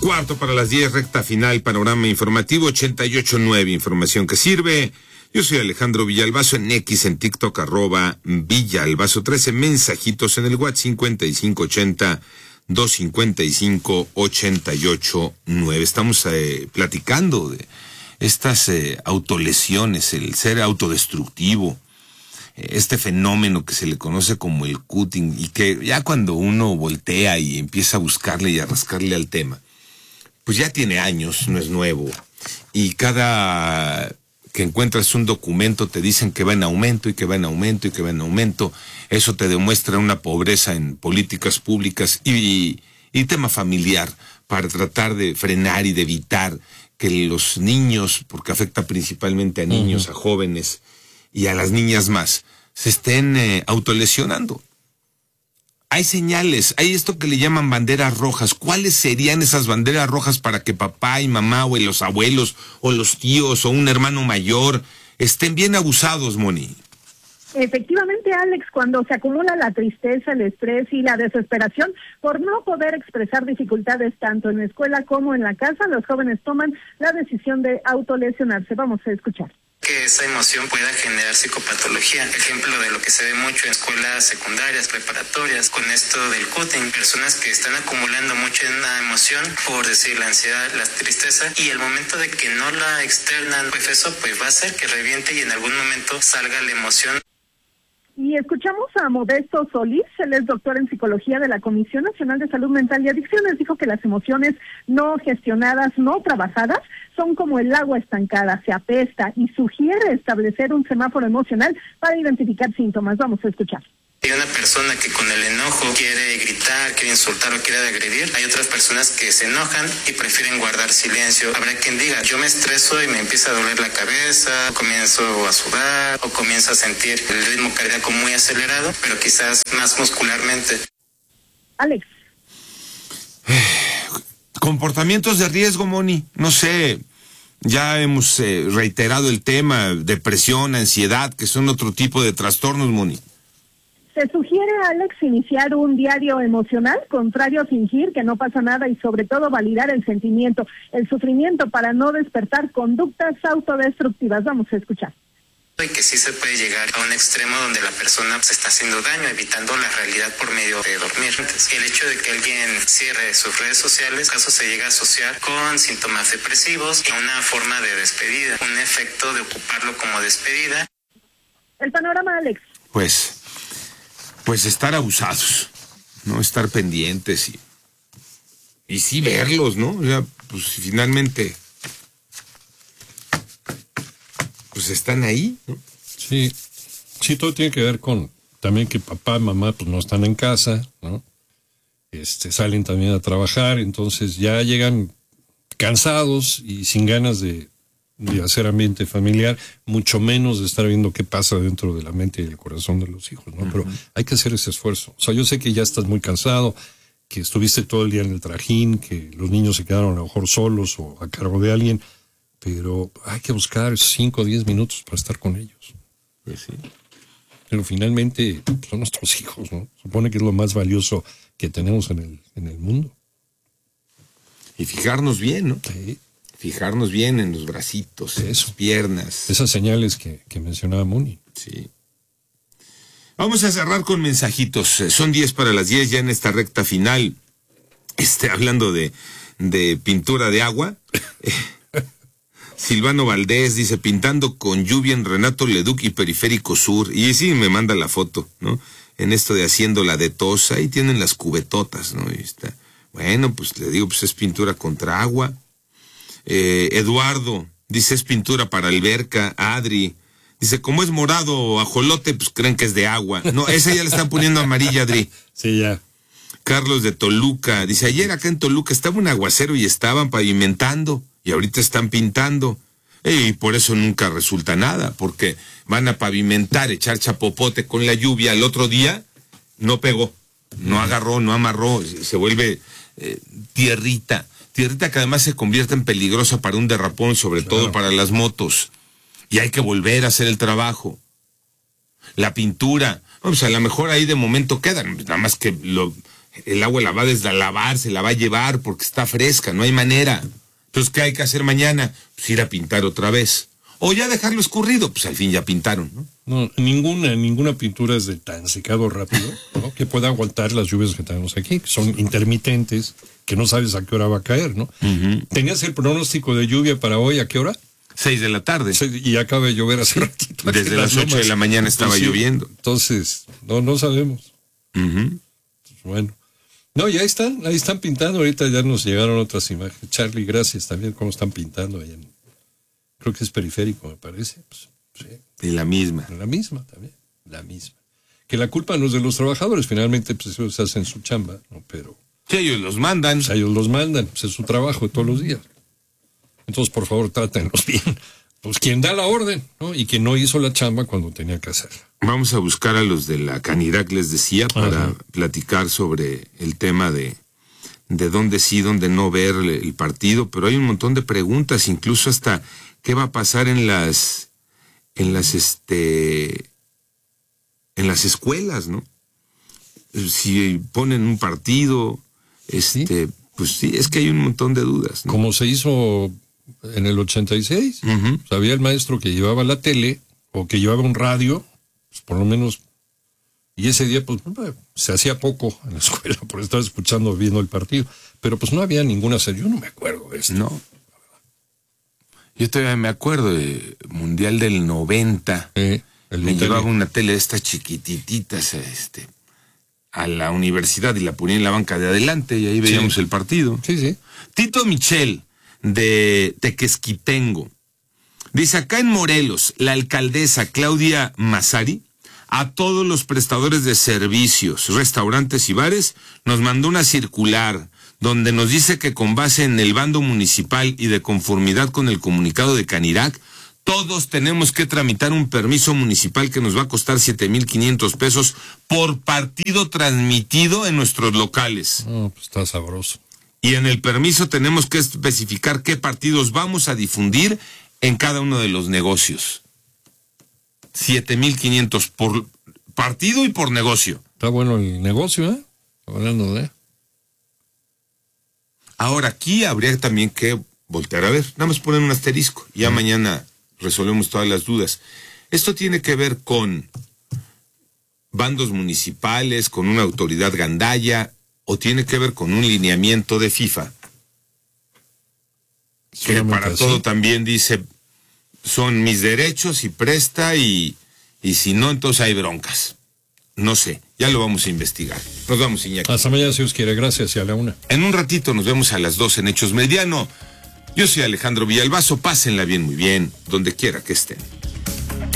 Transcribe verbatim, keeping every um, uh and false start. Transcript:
Cuarto para las diez, recta final, panorama informativo ochenta y ocho nueve, información que sirve. Yo soy Alejandro Villalbazo, en X, en TikTok, arroba Villalbazo trece, mensajitos en el WhatsApp cincuenta y cinco ochenta, doscientos cincuenta y cinco, ochenta y ocho nueve. Estamos eh, platicando de estas eh, autolesiones, el ser autodestructivo, eh, este fenómeno que se le conoce como el cutting, y que ya cuando uno voltea y empieza a buscarle y a rascarle al tema, pues ya tiene años, no es nuevo, y cada que encuentras un documento te dicen que va en aumento y que va en aumento y que va en aumento. Eso te demuestra una pobreza en políticas públicas y, y tema familiar para tratar de frenar y de evitar que los niños, porque afecta principalmente a niños, uh-huh. a jóvenes y a las niñas más, se estén eh, autolesionando. Hay señales, hay esto que le llaman banderas rojas. ¿Cuáles serían esas banderas rojas para que papá y mamá o los abuelos o los tíos o un hermano mayor estén bien abusados, Moni? Efectivamente, Alex, cuando se acumula la tristeza, el estrés y la desesperación por no poder expresar dificultades tanto en la escuela como en la casa, los jóvenes toman la decisión de autolesionarse. Vamos a escuchar. Que esa emoción pueda generar psicopatología. Ejemplo de lo que se ve mucho en escuelas secundarias, preparatorias, con esto del cutting, personas que están acumulando mucha emoción, por decir la ansiedad, la tristeza, y el momento de que no la externan, pues eso pues va a hacer que reviente y en algún momento salga la emoción. Y escuchamos a Modesto Solís, él es doctor en psicología de la Comisión Nacional de Salud Mental y Adicciones. Dijo que las emociones no gestionadas, no trabajadas, son como el agua estancada, se apesta, y sugiere establecer un semáforo emocional para identificar síntomas. Vamos a escuchar. Hay una persona que con el enojo quiere gritar, quiere insultar o quiere agredir. Hay otras personas que se enojan y prefieren guardar silencio. Habrá quien diga, yo me estreso y me empieza a doler la cabeza, comienzo a sudar o comienzo a sentir el ritmo cardíaco muy acelerado, pero quizás más muscularmente. Alex. Comportamientos de riesgo, Moni. No sé, ya hemos eh, reiterado el tema, depresión, ansiedad, que son otro tipo de trastornos, Moni. Se sugiere, Alex, iniciar un diario emocional, contrario a fingir que no pasa nada, y sobre todo validar el sentimiento, el sufrimiento, para no despertar conductas autodestructivas. Vamos a escuchar. Y que sí se puede llegar a un extremo donde la persona se está haciendo daño, evitando la realidad por medio de dormir. El hecho de que alguien cierre sus redes sociales, caso se llega a asociar con síntomas depresivos y una forma de despedida, un efecto de ocuparlo como despedida. El panorama, Alex. Pues... Pues estar abusados, ¿no? Estar pendientes y, y sí verlos, ¿no? O sea, pues finalmente, pues están ahí, ¿no? Sí, sí, todo tiene que ver con también que papá, mamá, pues no están en casa, ¿no? Este, salen también a trabajar, entonces ya llegan cansados y sin ganas de, de hacer ambiente familiar, mucho menos de estar viendo qué pasa dentro de la mente y el corazón de los hijos, ¿no? Uh-huh. Pero hay que hacer ese esfuerzo. O sea, yo sé que ya estás muy cansado, que estuviste todo el día en el trajín, que los niños se quedaron a lo mejor solos o a cargo de alguien, pero hay que buscar cinco o diez minutos para estar con ellos. Pues sí. Pero finalmente son nuestros hijos, ¿no? Supone que es lo más valioso que tenemos en el, en el mundo. Y fijarnos bien, ¿no? Sí. Fijarnos bien en los bracitos, en sus piernas. Esas señales que, que mencionaba Moni. Sí. Vamos a cerrar con mensajitos. Son diez para las diez ya en esta recta final. Este, hablando de, de pintura de agua. Silvano Valdés dice, pintando con lluvia en Renato Leduc y Periférico Sur. Y sí, me manda la foto, ¿no? En esto de haciendo la de tos, ahí tienen las cubetotas, ¿no? Y está. Bueno, pues le digo, pues es pintura contra agua. Eh, Eduardo dice, es pintura para alberca. Adri dice, como es morado o ajolote, pues creen que es de agua. No, esa ya le están poniendo amarilla, Adri. Sí, ya. Carlos de Toluca dice, ayer acá en Toluca estaba un aguacero y estaban pavimentando y ahorita están pintando. Y por eso nunca resulta nada, porque van a pavimentar, echar chapopote con la lluvia, al otro día no pegó, no agarró, no amarró, se vuelve eh, tierrita. Tierrita que además se convierte en peligrosa para un derrapón, sobre claro. todo para las motos. Y hay que volver a hacer el trabajo. La pintura, pues a lo mejor ahí de momento quedan, nada más que lo el agua la va a deslavar, se la va a llevar porque está fresca, no hay manera. Entonces, ¿qué hay que hacer mañana? Pues ir a pintar otra vez. O ya dejarlo escurrido, pues al fin ya pintaron, ¿no? No, ninguna, ninguna pintura es de tan secado rápido, ¿no? Que pueda aguantar las lluvias que tenemos aquí, que son intermitentes, que no sabes a qué hora va a caer, ¿no? Uh-huh. ¿Tenías el pronóstico de lluvia para hoy a qué hora? Seis de la tarde. Y acaba de llover hace ratito. Desde las ocho de la mañana estaba Entonces, lloviendo. Entonces, no, no sabemos. Uh-huh. Pues bueno. No, ya están, ahí están pintando, ahorita ya nos llegaron otras imágenes. Charlie, gracias también, cómo están pintando ahí en, creo que es Periférico, me parece. Pues, sí. Y la misma. La misma también, la misma. Que la culpa no es de los trabajadores, finalmente pues ellos hacen su chamba, ¿no? Pero... Sí, ellos los mandan. Pues ellos los mandan, pues es su trabajo de todos los días. Entonces, por favor, trátenlos bien. Pues quien da la orden, ¿no? Y quien no hizo la chamba cuando tenía que hacerla. Vamos a buscar a los de la Canirac, les decía, para Ajá. platicar sobre el tema de, de dónde sí, dónde no ver el, el partido, pero hay un montón de preguntas, incluso hasta qué va a pasar en las, en las, este, en las escuelas, ¿no? Si ponen un partido, este, ¿sí? Pues sí, es que hay un montón de dudas, ¿no? Como se hizo en el ochenta y seis, Uh-huh. había el maestro que llevaba la tele o que llevaba un radio, pues por lo menos, y ese día pues se hacía poco en la escuela por estar escuchando, viendo el partido, pero pues no había ninguna serie, yo no me acuerdo de esto. No. Yo todavía me acuerdo del Mundial del noventa, Eh, el me Italia. llevaba una tele de estas chiquitititas, este, a la universidad y la ponía en la banca de adelante y ahí veíamos Sí. el partido. Sí, sí. Tito Michel, de Tequesquitengo, dice: acá en Morelos, la alcaldesa Claudia Massari, a todos los prestadores de servicios, restaurantes y bares, nos mandó una circular donde nos dice que con base en el bando municipal y de conformidad con el comunicado de Canirac, todos tenemos que tramitar un permiso municipal que nos va a costar siete mil quinientos pesos por partido transmitido en nuestros locales. No, pues está sabroso. Y en el permiso tenemos que especificar qué partidos vamos a difundir en cada uno de los negocios. siete mil quinientos por partido y por negocio. Está bueno el negocio, ¿eh? Hablando de... Ahora, aquí habría también que voltear a ver. Nada más poner un asterisco. Ya uh-huh. mañana resolvemos todas las dudas. Esto tiene que ver con bandos municipales, con una autoridad gandaya, o tiene que ver con un lineamiento de FIFA. Que para así. Todo también dice, son mis derechos y presta, y, y si no, entonces hay broncas. No sé, ya lo vamos a investigar. Nos vamos, Iñaki. Hasta mañana, si os quiere. Gracias y a la una. En un ratito nos vemos a las dos en Hechos Mediano. Yo soy Alejandro Villalbazo. Pásenla bien, muy bien, donde quiera que estén.